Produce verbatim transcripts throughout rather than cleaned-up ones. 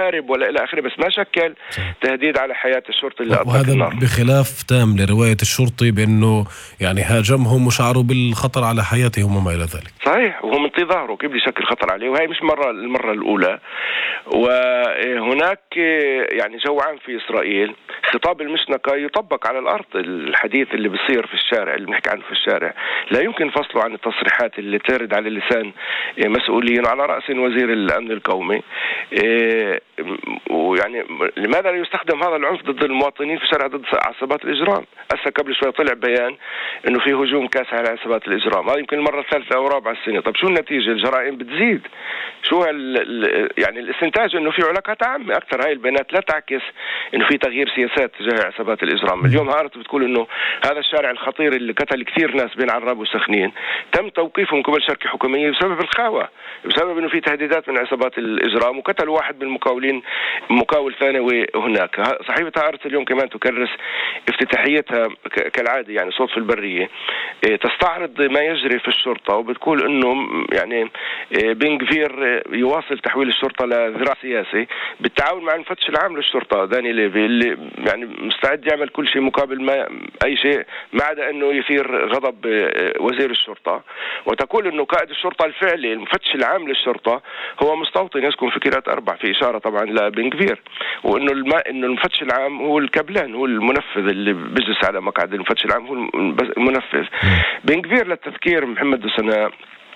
يحارب ولا إلى آخره، بس ما شكل تهديد على حياة الشرطي اللي أطلق وهذا النار. بخلاف تام لرواية الشرطي بأنه يعني هاجمهم وشعروا بالخطر على حياتهم وما إلى ذلك. صحيح، وهو من ظهره كيف يشكل خطر عليه، وهي مش مرة المرة الأولى. وهناك يعني جو عام في إسرائيل، خطاب المشنقة يطبق على الأرض. الحديث اللي بيصير في الشارع اللي بنحكي عنه في الشارع لا يمكن فصله عن التصريحات اللي ترد على لسان مسؤولين على رأس وزير الأمن القومي. ويعني لماذا لا يستخدم هذا العنف ضد المواطنين في الشارع ضد عصابات الإجرام؟ هسه قبل شوي طلع بيان إنه في هجوم كاسح على عصابات الإجرام، هذا يمكن المرة الثالثة أو الرابعة السنة. طب شو النتيجة؟ الجرائم بتزيد. شو يعني الاستنتاج إنه في علاقات عامة أكثر. هاي البيانات لا تعكس إنه في تغيير سياسات تجاه عصابات الإجرام. اليوم هارت بتقول إنه هذا الشارع الخطير اللي قتل كثير ناس بين عراب وسخنين تم توقيفه من قبل شركة حكومية بسبب الخاوة، بسبب إنه في تهديدات من عصابات الإجرام، وقتلوا واحد من المقاولين مقاول ثانوي هناك. صحيفة هارت اليوم كمان تكرس افتتاحيتها كالعادة، يعني صوت في البرية، تستعرض ما يجري في الشرطة وبتقول إنه يعني بن غفير يواصل تحويل الشرطة لذراع سياسي بالتعاون مع المفتش العام للشرطة داني ليفي، اللي يعني مستعد يعمل كل شيء مقابل ما أي شيء ما عدا أنه يثير غضب وزير الشرطة. وتقول أنه قائد الشرطة الفعلي المفتش العام للشرطة هو مستوطن يسكن في كرات أربع، في إشارة طبعا لبن غفير، وأنه الم... إنه المفتش العام هو الكبلان، هو المنفذ اللي بيجلس على مقعد المفتش العام، هو المنفذ. بن غفير للتذكير محمد وسناء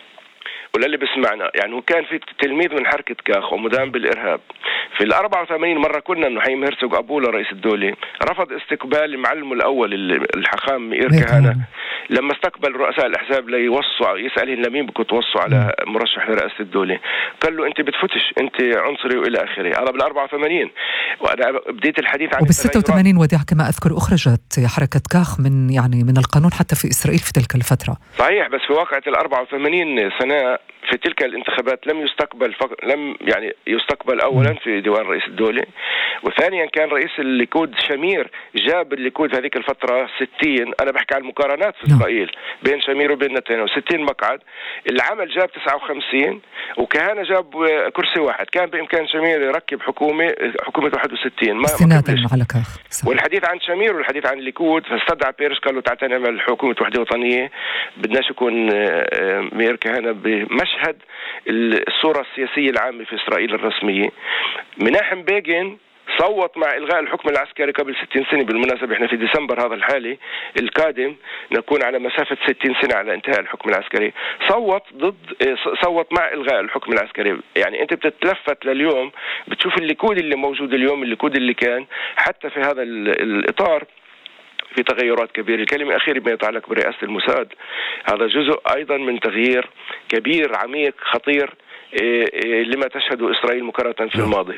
وللي بسمعنا، يعني هو كان في تلميذ من حركة كاخ ومدان بالإرهاب. في الأربعة وثمانين مرة كنا إنه حيم هرسوغ أبولا رئيس الدولة رفض استقبال معلمه الأول الحاخام مئير كهانة لما استقبل رؤساء الأحزاب ليوصوا يسألهم لمين بدكم توصوا على مرشح لرئاسة الدولة، قال له أنت بتفتش، أنت عنصري وإلى آخره. هذا بالأربعة وثمانين. وأنا بديت الحديث عن وبالستة وثمانين وديع كما أذكر أخرجت حركة كاخ من يعني من القانون حتى في إسرائيل في تلك الفترة. صحيح، بس في واقعة الأربعة وثمانين سنة في تلك الانتخابات لم يستقبل فق... لم يعني يستقبل أولا في ديوان رئيس الدولة، وثانيا كان رئيس الليكود شمير جاب الليكود هذيك الفترة ستين، أنا بحكي عن المقارنات في إسرائيل بين شمير وبين نتنياهو، ستين مقعد، العمل جاب تسعة وخمسين وكهانة جاب كرسي واحد. كان بإمكان شمير يركب حكومة حكومة واحد وستين ما استنادا على كاخ. والحديث عن شمير والحديث عن الليكود، فاستدعى بيرش قال له تعال نعمل حكومة وحدة وطنية، بدناش يكون مئير كهانة بمشهد الصورة السياسية العامة في إسرائيل الرسمية. مناحم بيغين صوت مع إلغاء الحكم العسكري قبل ستين سنة. بالمناسبة إحنا في ديسمبر هذا الحالي القادم نكون على مسافة ستين سنة على انتهاء الحكم العسكري. صوت ضد صوت مع إلغاء الحكم العسكري. يعني أنت بتتلفت لليوم بتشوف الليكود اللي موجود اليوم، الليكود اللي كان حتى في هذا الإطار في تغيرات كبيرة. الكلمة الأخيرة ما يتعلق برئاسة الموساد، هذا جزء أيضا من تغيير كبير عميق خطير لما تشهده إسرائيل مكررة في الماضي.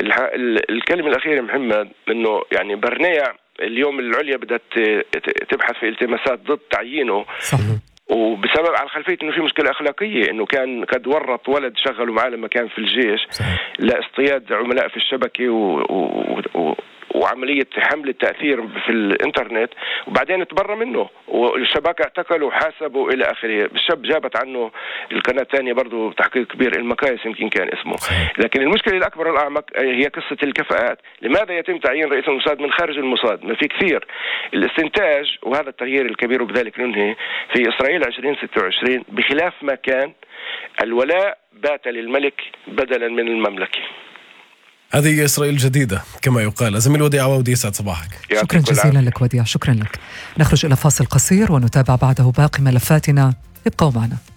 الكلمة الأخيرة محمد إنه يعني برنيع اليوم العليا بدأت تبحث في التماسات ضد تعيينه صحيح. وبسبب على خلفية إنه في مشكلة أخلاقية، إنه كان قد ورط ولد شغله معاه لما كان في الجيش صحيح. لاصطياد عملاء في الشبكة و, و... و... وعملية حمل التأثير في الإنترنت، وبعدين تبرى منه والشبكة اعتقلوا وحاسبوا إلى آخره. الشاب جابت عنه القناة الثانية برضو تحقيق كبير، المكايس يمكن كان اسمه. لكن المشكلة الأكبر والأعمق هي قصة الكفاءات. لماذا يتم تعيين رئيس الموساد من خارج الموساد؟ ما في كثير الاستنتاج، وهذا التغيير الكبير وبذلك ننهي في إسرائيل عشرين ستة وعشرين بخلاف ما كان الولاء بات للملك بدلا من المملكة. هذه إسرائيل جديدة كما يقال. زميل وديع عودي، يسعد صباحك. شكرا جزيلا لك وديع، شكرا لك. نخرج إلى فاصل قصير ونتابع بعده باقي ملفاتنا، ابقوا معنا.